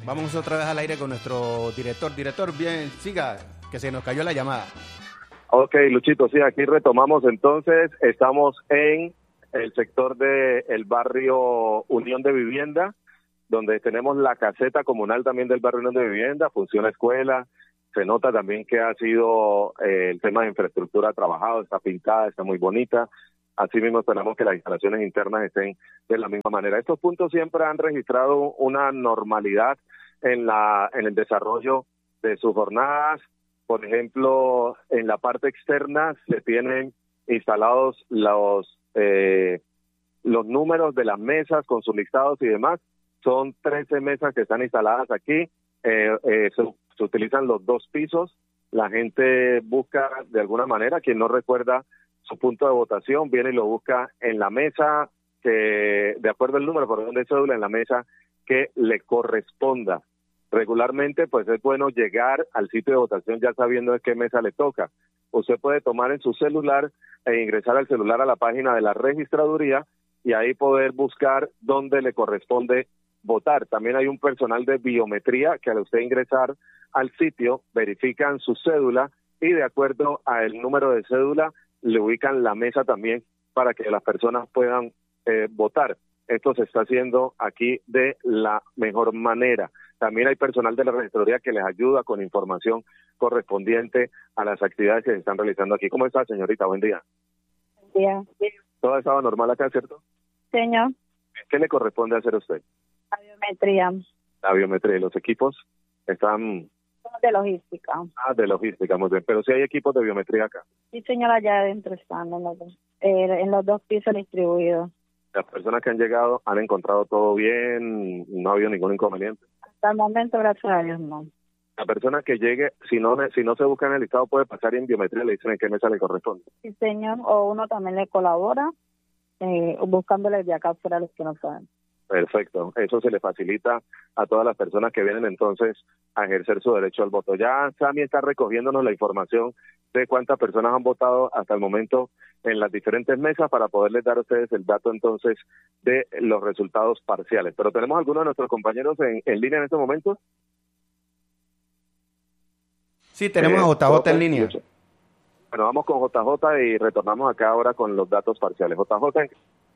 Vamos otra vez al aire con nuestro director. Director, bien, siga, que se nos cayó la llamada. Ok, Luchito, sí, aquí retomamos entonces. Estamos en el sector del barrio Unión de Vivienda, donde tenemos la caseta comunal también del barrio Unión de Vivienda, funciona escuela. Se nota también que ha sido el tema de infraestructura trabajado, está pintada, está muy bonita. Asimismo, esperamos que las instalaciones internas estén de la misma manera. Estos puntos siempre han registrado una normalidad en el desarrollo de sus jornadas. Por ejemplo, en la parte externa se tienen instalados los números de las mesas con sus listados y demás. Son 13 mesas que están instaladas aquí. Se utilizan los 2 pisos. La gente busca de alguna manera, quien no recuerda su punto de votación, viene y lo busca en la mesa, que de acuerdo al número, por orden de cédula, en la mesa que le corresponda. Regularmente, pues es bueno llegar al sitio de votación ya sabiendo de qué mesa le toca. Usted puede tomar en su celular e ingresar al celular a la página de la registraduría y ahí poder buscar dónde le corresponde votar. También hay un personal de biometría que al usted ingresar al sitio verifican su cédula y de acuerdo al número de cédula le ubican la mesa también para que las personas puedan votar. Esto se está haciendo aquí de la mejor manera. También hay personal de la registraduría que les ayuda con información correspondiente a las actividades que se están realizando aquí. ¿Cómo está, señorita? Buen día. Buen día. ¿Todo estaba normal acá, cierto? Señor. ¿Qué le corresponde hacer a usted? La biometría. La biometría. ¿Los equipos están...? De logística. De logística, muy bien. Pero sí hay equipos de biometría acá. Sí, señora, allá adentro están en los 2 pisos distribuidos. Las personas que han llegado han encontrado todo bien, no ha habido ningún inconveniente. Hasta el momento, gracias a Dios, no. La persona que llegue, si no se busca en el listado, puede pasar y en biometría le dicen en qué mesa le corresponde. Sí, señor, o uno también le colabora buscándole de acá afuera a los que no saben. Perfecto, eso se le facilita a todas las personas que vienen entonces a ejercer su derecho al voto. Ya Sami está recogiéndonos la información de cuántas personas han votado hasta el momento en las diferentes mesas para poderles dar a ustedes el dato entonces de los resultados parciales. Pero tenemos algunos de nuestros compañeros en línea en este momento. Sí, tenemos a JJ en línea. Bueno, vamos con JJ y retornamos acá ahora con los datos parciales. JJ.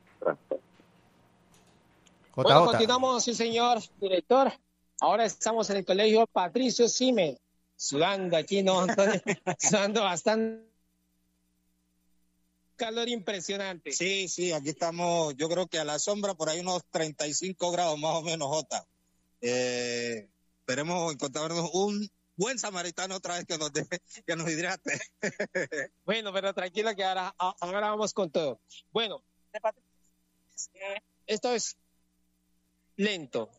Bueno, continuamos, sí, señor director. Ahora estamos en el colegio Patricio Sime, sudando aquí, ¿no, Antonio? Sudando bastante. Calor impresionante. Sí, aquí estamos, yo creo que a la sombra por ahí unos 35 grados más o menos, Jota. Esperemos encontrarnos un buen samaritano otra vez que nos hidrate. Bueno, pero tranquilo que ahora vamos con todo. Bueno, esto es lento,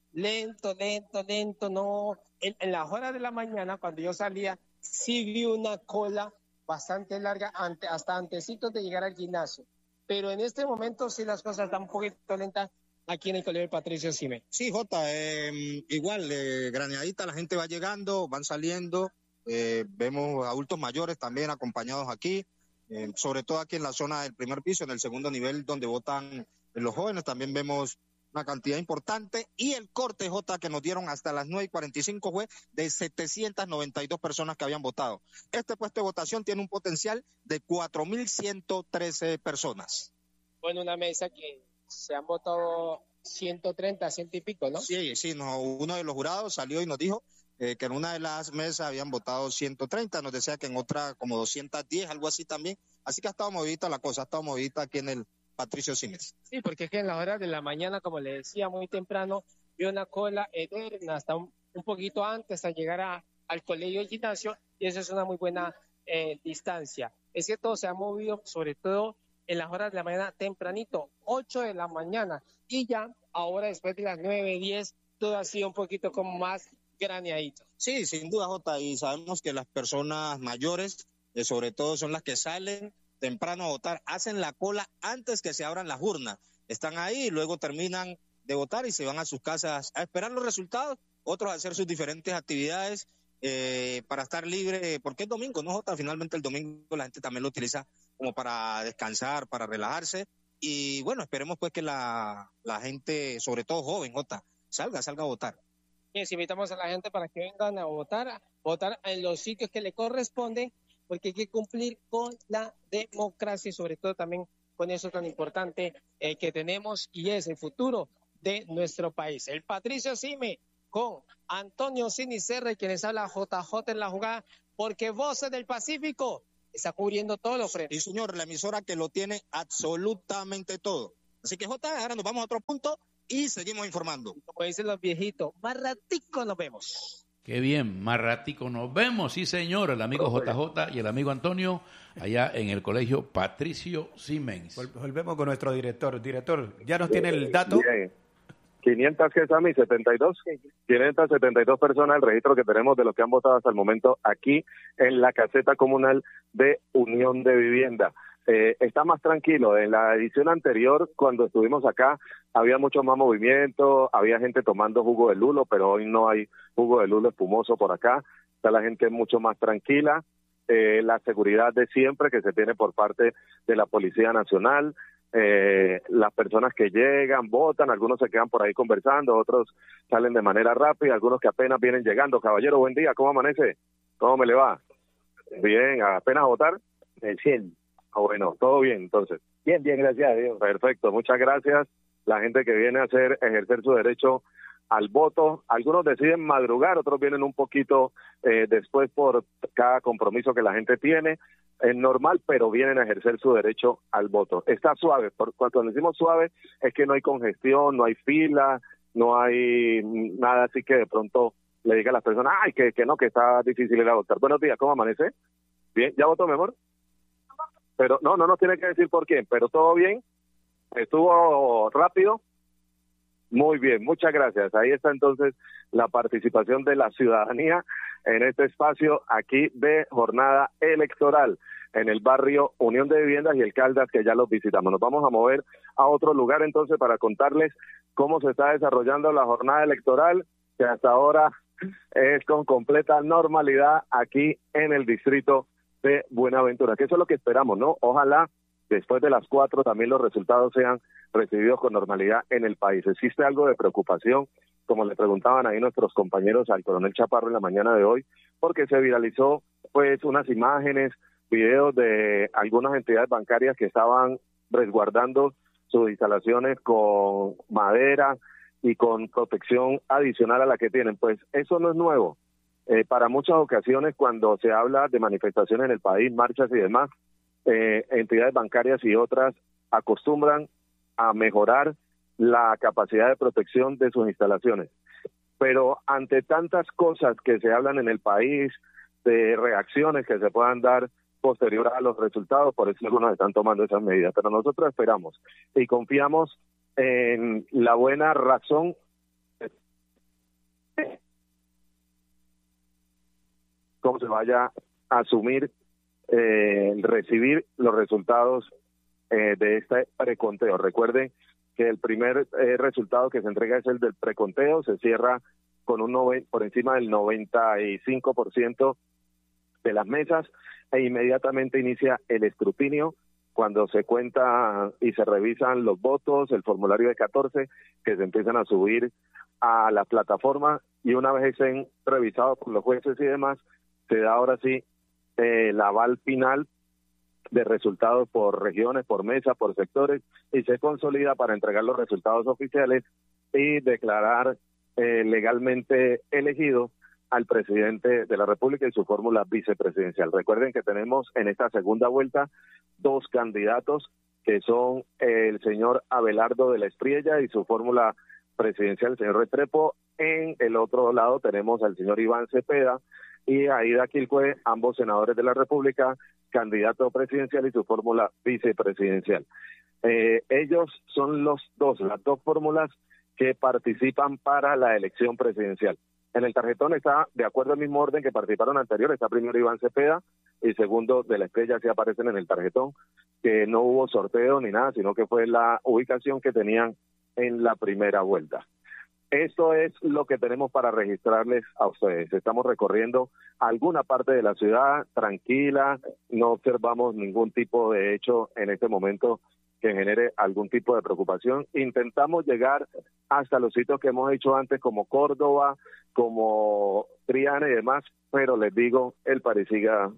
no. En las horas de la mañana, cuando yo salía, sí vi una cola bastante larga hasta antecitos de llegar al gimnasio. Pero en este momento sí las cosas están un poquito lentas aquí en el colegio Patricio Sime. Sí, Jota, igual, graneadita, la gente va llegando, van saliendo, vemos adultos mayores también acompañados aquí, sobre todo aquí en la zona del primer piso, en el segundo nivel donde votan los jóvenes, también vemos una cantidad importante, y el corte, Jota, que nos dieron hasta las 9:45 fue de 792 personas que habían votado. Este puesto de votación tiene un potencial de 4.113 personas. Bueno, una mesa que se han votado 130, 100 y pico, ¿no? Sí, uno de los jurados salió y nos dijo que en una de las mesas habían votado 130, nos decía que en otra como 210, algo así también. Así que ha estado movidita la cosa, ha estado movidita aquí en el Patricio Simes. Sí, porque es que en las horas de la mañana, como le decía, muy temprano, vi una cola eterna hasta un poquito antes de llegar al colegio y gimnasio, y eso es una muy buena distancia. Es que todo se ha movido, sobre todo en las horas de la mañana tempranito, 8 de la mañana, y ya ahora después de las 9, 10, todo ha sido un poquito como más graneadito. Sí, sin duda, Jota, y sabemos que las personas mayores, sobre todo, son las que salen temprano a votar, hacen la cola antes que se abran las urnas, están ahí y luego terminan de votar y se van a sus casas a esperar los resultados, otros a hacer sus diferentes actividades para estar libre, porque es domingo, ¿no, Jota? Finalmente el domingo la gente también lo utiliza como para descansar, para relajarse, y bueno, esperemos pues que la gente, sobre todo joven, Jota, salga a votar. Y invitamos a la gente para que vengan a votar en los sitios que le corresponden, porque hay que cumplir con la democracia y sobre todo también con eso tan importante que tenemos y es el futuro de nuestro país. El Patricio Cime con Antonio Sinicerra, quienes habla JJ en la jugada, porque Voces del Pacífico está cubriendo todos los frentes. Y señor, la emisora que lo tiene absolutamente todo. Así que J, ahora nos vamos a otro punto y seguimos informando. Como dicen los viejitos, más ratico nos vemos. Qué bien, más ratico nos vemos, sí señor, el amigo JJ y el amigo Antonio, allá en el colegio Patricio Siemens. Volvemos con nuestro director. Director, ¿ya nos tiene el dato? Bien. 500, ¿qué es a mí? 72. 572 personas, el registro que tenemos de los que han votado hasta el momento aquí en la caseta comunal de Unión de Vivienda. Está más tranquilo. En la edición anterior, cuando estuvimos acá, había mucho más movimiento, había gente tomando jugo de lulo, pero hoy no hay jugo de lulo espumoso por acá. Está la gente mucho más tranquila. La seguridad de siempre que se tiene por parte de la Policía Nacional. Las personas que llegan, votan, algunos se quedan por ahí conversando, otros salen de manera rápida, algunos que apenas vienen llegando. Caballero, buen día, ¿cómo amanece? ¿Cómo me le va? Bien, ¿apenas a votar? El 100. Bueno, todo bien, entonces. Bien, gracias a Dios. Perfecto, muchas gracias. La gente que viene a ejercer su derecho al voto, algunos deciden madrugar, otros vienen un poquito después por cada compromiso que la gente tiene. Es normal, pero vienen a ejercer su derecho al voto. Está suave, cuando decimos suave es que no hay congestión, no hay fila, no hay nada así que de pronto le diga a las personas, ay, que no, que está difícil ir a votar. Buenos días, ¿cómo amanece? Bien, ¿ya votó, mi amor? Pero no nos tiene que decir por quién, pero todo bien, estuvo rápido. Muy bien, muchas gracias. Ahí está entonces la participación de la ciudadanía en este espacio aquí de jornada electoral en el barrio Unión de Viviendas y el Caldas, que ya los visitamos. Nos vamos a mover a otro lugar entonces para contarles cómo se está desarrollando la jornada electoral, que hasta ahora es con completa normalidad aquí en el distrito de Buenaventura, que eso es lo que esperamos, ¿no? Ojalá después de las 4 también los resultados sean recibidos con normalidad en el país. Existe algo de preocupación, como le preguntaban ahí nuestros compañeros al coronel Chaparro en la mañana de hoy, porque se viralizó pues unas imágenes, videos de algunas entidades bancarias que estaban resguardando sus instalaciones con madera y con protección adicional a la que tienen. Pues eso no es nuevo. Para muchas ocasiones cuando se habla de manifestaciones en el país, marchas y demás, entidades bancarias y otras acostumbran a mejorar la capacidad de protección de sus instalaciones. Pero ante tantas cosas que se hablan en el país, de reacciones que se puedan dar posterior a los resultados, por eso algunos están tomando esas medidas. Pero nosotros esperamos y confiamos en la buena razón cómo se vaya a asumir, recibir los resultados de este preconteo. Recuerden que el primer resultado que se entrega es el del preconteo, se cierra con por encima del 95% de las mesas e inmediatamente inicia el escrutinio cuando se cuenta y se revisan los votos, el formulario de 14 que se empiezan a subir a la plataforma y una vez estén revisados por los jueces y demás, se da ahora sí el aval final de resultados por regiones, por mesa, por sectores y se consolida para entregar los resultados oficiales y declarar legalmente elegido al presidente de la República y su fórmula vicepresidencial. Recuerden que tenemos en esta segunda vuelta 2 candidatos que son el señor Abelardo de la Espriella y su fórmula presidencial, el señor Restrepo. En el otro lado tenemos al señor Iván Cepeda y Aida Quilcue, ambos senadores de la República, candidato presidencial y su fórmula vicepresidencial. Ellos son las dos fórmulas que participan para la elección presidencial. En el tarjetón está, de acuerdo al mismo orden que participaron anteriores, está primero Iván Cepeda y segundo de la Estrella, sí aparecen en el tarjetón, que no hubo sorteo ni nada, sino que fue la ubicación que tenían en la primera vuelta. Esto es lo que tenemos para registrarles a ustedes. Estamos recorriendo alguna parte de la ciudad tranquila, no observamos ningún tipo de hecho en este momento que genere algún tipo de preocupación. Intentamos llegar hasta los sitios que hemos hecho antes, como Córdoba, como Triana y demás, pero les digo, el Parisiga,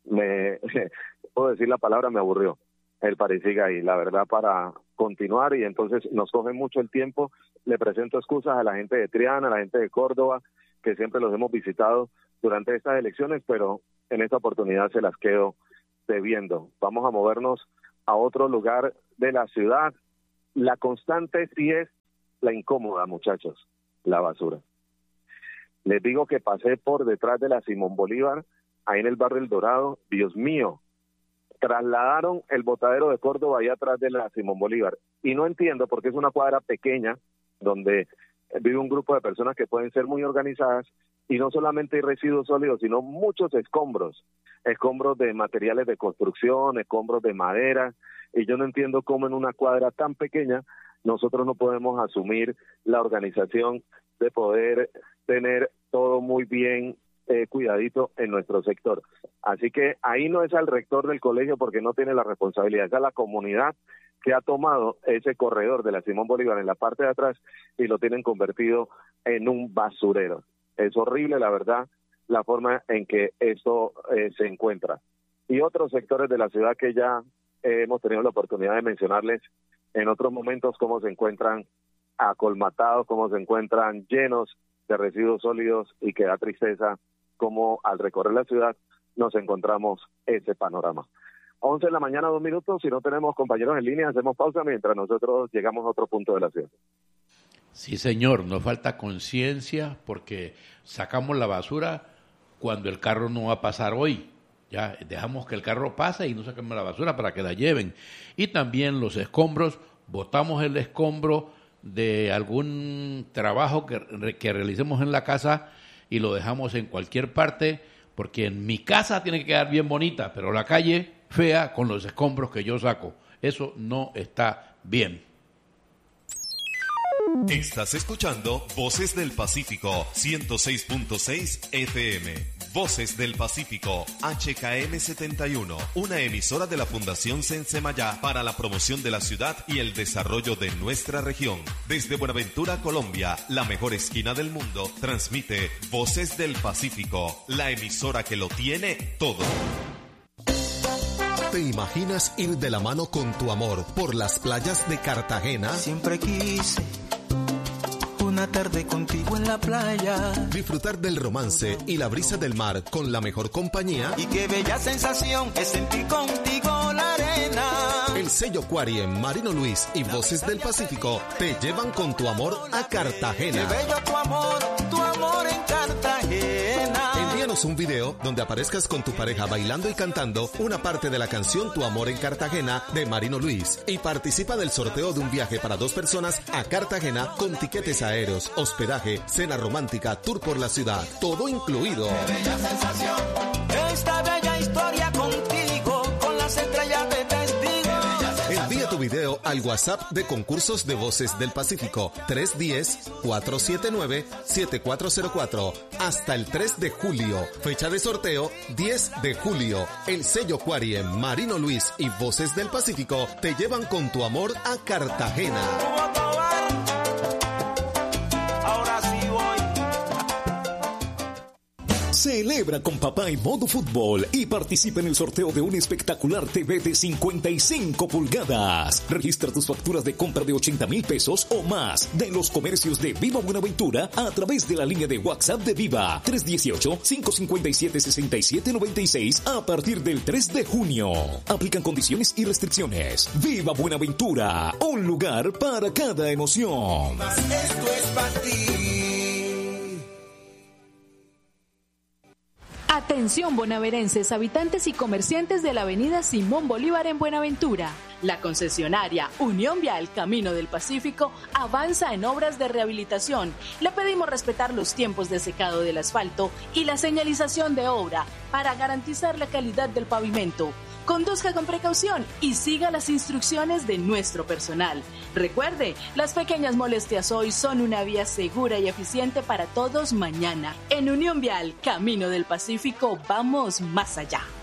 puedo decir la palabra, me aburrió. El Parisiga ahí, la verdad, para continuar, y entonces nos coge mucho el tiempo. Le presento excusas a la gente de Triana, a la gente de Córdoba, que siempre los hemos visitado durante estas elecciones, pero en esta oportunidad se las quedo debiendo. Vamos a movernos a otro lugar de la ciudad. La constante sí es la incómoda, muchachos, la basura. Les digo que pasé por detrás de la Simón Bolívar, ahí en el barrio El Dorado. Dios mío, trasladaron el botadero de Córdoba ahí atrás de la Simón Bolívar. Y no entiendo, porque es una cuadra pequeña donde vive un grupo de personas que pueden ser muy organizadas, y no solamente hay residuos sólidos, sino muchos escombros de materiales de construcción, escombros de madera, y yo no entiendo cómo en una cuadra tan pequeña nosotros no podemos asumir la organización de poder tener todo muy bien cuidadito en nuestro sector. Así que ahí no es al rector del colegio, porque no tiene la responsabilidad, es a la comunidad que ha tomado ese corredor de la Simón Bolívar en la parte de atrás y lo tienen convertido en un basurero. Es horrible, la verdad, la forma en que esto se encuentra. Y otros sectores de la ciudad que ya hemos tenido la oportunidad de mencionarles en otros momentos, cómo se encuentran acolmatados, cómo se encuentran llenos de residuos sólidos, y que da tristeza cómo al recorrer la ciudad nos encontramos ese panorama. 11 de la mañana, 2 minutos. Si no tenemos compañeros en línea, hacemos pausa mientras nosotros llegamos a otro punto de la ciudad. Sí, señor, nos falta conciencia, porque sacamos la basura cuando el carro no va a pasar hoy. Ya dejamos que el carro pase y no sacamos la basura para que la lleven. Y también los escombros, botamos el escombro de algún trabajo que realicemos en la casa y lo dejamos en cualquier parte, porque en mi casa tiene que quedar bien bonita, pero la calle fea con los escombros que yo saco. Eso no está bien. Estás escuchando Voces del Pacífico 106.6 FM. Voces del Pacífico HKM 71, una emisora de la Fundación Sensemayá para la promoción de la ciudad y el desarrollo de nuestra región. Desde Buenaventura, Colombia, la mejor esquina del mundo, transmite Voces del Pacífico, la emisora que lo tiene todo. ¿Te imaginas ir de la mano con tu amor por las playas de Cartagena? Siempre quise una tarde contigo en la playa. Disfrutar del romance y la brisa del mar con la mejor compañía. Y qué bella sensación es sentir contigo la arena. El sello Quariem, Marino Luis y Voces del Pacífico te llevan con tu amor a Cartagena. Qué bello tu amor en Cartagena. Envíanos un video donde aparezcas con tu pareja bailando y cantando una parte de la canción Tu amor en Cartagena de Marino Luis, y participa del sorteo de un viaje para 2 personas a Cartagena con tiquetes aéreos, hospedaje, cena romántica, tour por la ciudad, todo incluido. Qué bella sensación, esta bella historia contigo, con las estrellas de testigo. Envía tu video al WhatsApp de Concursos de Voces del Pacífico 310-479-7404 hasta el 3 de julio. Fecha de sorteo 10 de julio. El sello Quariem, Marino Luis y Voces del Pacífico te llevan con tu amor a Cartagena. Ahora sí voy. Celebra con papá en modo fútbol y participa en el sorteo de un espectacular TV de 55 pulgadas. Registra tus facturas de compra de 80,000 pesos o más de los comercios de Viva Buenaventura a través de la línea de WhatsApp de Viva 318-557-6796 a partir del 3 de junio. Aplican condiciones y restricciones. Viva Buenaventura, un lugar para cada emoción. Esto es para ti. Atención bonaverenses, habitantes y comerciantes de la avenida Simón Bolívar en Buenaventura. La concesionaria Unión Vial Camino del Pacífico avanza en obras de rehabilitación. Le pedimos respetar los tiempos de secado del asfalto y la señalización de obra para garantizar la calidad del pavimento. Conduzca con precaución y siga las instrucciones de nuestro personal. Recuerde, las pequeñas molestias hoy son una vía segura y eficiente para todos mañana. En Unión Vial Camino del Pacífico vamos más allá.